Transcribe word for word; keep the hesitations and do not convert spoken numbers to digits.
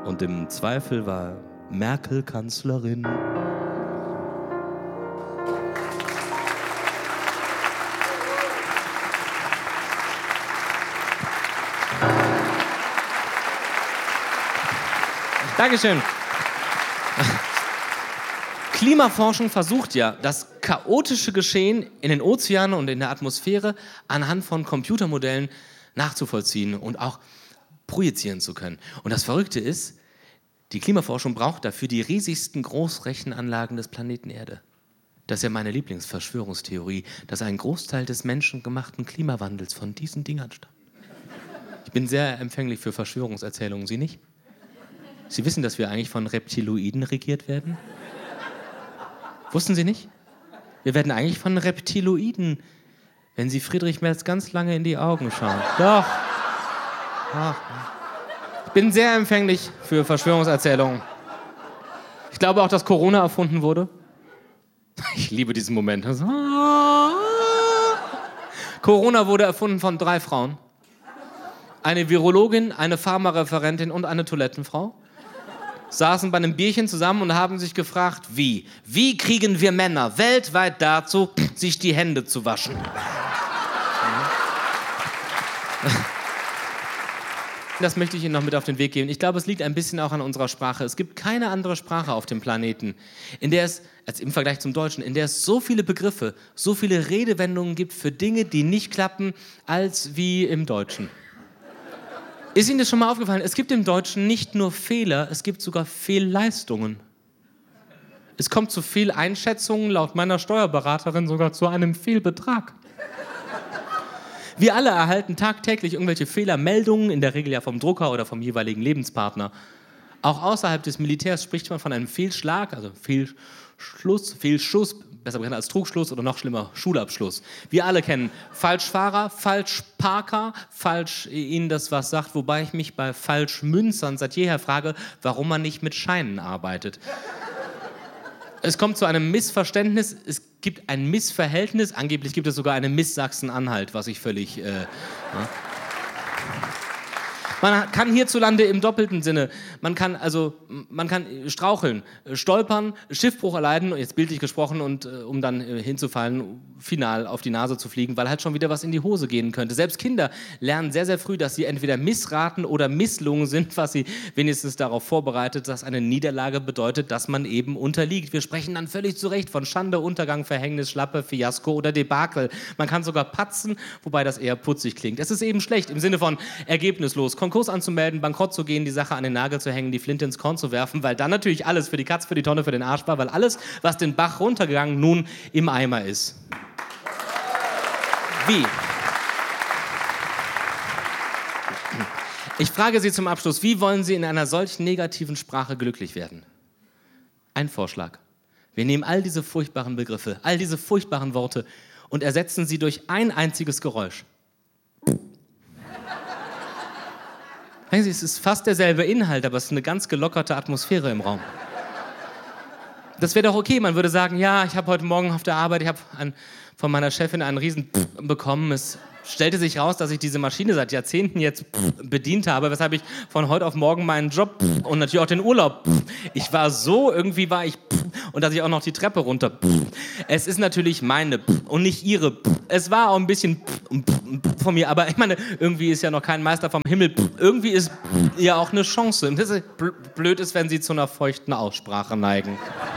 Und im Zweifel war Merkel Kanzlerin. Dankeschön. Klimaforschung versucht ja, das chaotische Geschehen in den Ozeanen und in der Atmosphäre anhand von Computermodellen nachzuvollziehen und auch projizieren zu können. Und das Verrückte ist, die Klimaforschung braucht dafür die riesigsten Großrechenanlagen des Planeten Erde. Das ist ja meine Lieblingsverschwörungstheorie, dass ein Großteil des menschengemachten Klimawandels von diesen Dingern stammt. Ich bin sehr empfänglich für Verschwörungserzählungen, Sie nicht? Sie wissen, dass wir eigentlich von Reptiloiden regiert werden? Wussten Sie nicht? Wir werden eigentlich von Reptiloiden, wenn Sie Friedrich Merz ganz lange in die Augen schauen. Doch. Ach. Ich bin sehr empfänglich für Verschwörungserzählungen. Ich glaube auch, dass Corona erfunden wurde. Ich liebe diesen Moment. Corona wurde erfunden von drei Frauen. Eine Virologin, eine Pharmareferentin und eine Toilettenfrau. Saßen bei einem Bierchen zusammen und haben sich gefragt, wie? Wie kriegen wir Männer weltweit dazu, sich die Hände zu waschen? Das möchte ich Ihnen noch mit auf den Weg geben. Ich glaube, es liegt ein bisschen auch an unserer Sprache. Es gibt keine andere Sprache auf dem Planeten, in der es, als im Vergleich zum Deutschen, in der es so viele Begriffe, so viele Redewendungen gibt für Dinge, die nicht klappen, als wie im Deutschen. Ist Ihnen das schon mal aufgefallen? Es gibt im Deutschen nicht nur Fehler, es gibt sogar Fehlleistungen. Es kommt zu Fehleinschätzungen, laut meiner Steuerberaterin sogar zu einem Fehlbetrag. Wir alle erhalten tagtäglich irgendwelche Fehlermeldungen, in der Regel ja vom Drucker oder vom jeweiligen Lebenspartner. Auch außerhalb des Militärs spricht man von einem Fehlschlag, also Fehlschluss, Fehlschuss, besser bekannt als Trugschluss oder noch schlimmer, Schulabschluss. Wir alle kennen Falschfahrer, Falschparker, falsch Ihnen das was sagt, wobei ich mich bei Falschmünzern seit jeher frage, warum man nicht mit Scheinen arbeitet. Es kommt zu einem Missverständnis, es gibt ein Missverhältnis, angeblich gibt es sogar eine Miss Sachsen-Anhalt, was ich völlig... Äh, ja. Man kann hierzulande im doppelten Sinne, man kann also, man kann straucheln, stolpern, Schiffbruch erleiden, jetzt bildlich gesprochen, und äh, um dann äh, hinzufallen, final auf die Nase zu fliegen, weil halt schon wieder was in die Hose gehen könnte. Selbst Kinder lernen sehr, sehr früh, dass sie entweder missraten oder misslungen sind, was sie wenigstens darauf vorbereitet, dass eine Niederlage bedeutet, dass man eben unterliegt. Wir sprechen dann völlig zu Recht von Schande, Untergang, Verhängnis, Schlappe, Fiasko oder Debakel. Man kann sogar patzen, wobei das eher putzig klingt. Es ist eben schlecht im Sinne von ergebnislos, Konkurs anzumelden, bankrott zu gehen, die Sache an den Nagel zu hängen, die Flinte ins Korn zu werfen, weil dann natürlich alles für die Katz, für die Tonne, für den Arsch war, weil alles, was den Bach runtergegangen, nun im Eimer ist. Wie? Ich frage Sie zum Abschluss, wie wollen Sie in einer solch negativen Sprache glücklich werden? Ein Vorschlag. Wir nehmen all diese furchtbaren Begriffe, all diese furchtbaren Worte und ersetzen sie durch ein einziges Geräusch. Sie, es ist fast derselbe Inhalt, aber es ist eine ganz gelockerte Atmosphäre im Raum. Das wäre doch okay, man würde sagen, ja, ich habe heute Morgen auf der Arbeit, ich habe von meiner Chefin einen riesen bekommen. Es stellte sich raus, dass ich diese Maschine seit Jahrzehnten jetzt bedient habe, weshalb ich von heute auf morgen meinen Job und natürlich auch den Urlaub, ich war so, irgendwie war ich, und dass ich auch noch die Treppe runter. Es ist natürlich meine und nicht ihre. Es war auch ein bisschen von mir, aber ich meine, irgendwie ist ja noch kein Meister vom Himmel. Irgendwie ist ja auch eine Chance. Das ist blöd ist, wenn Sie zu einer feuchten Aussprache neigen.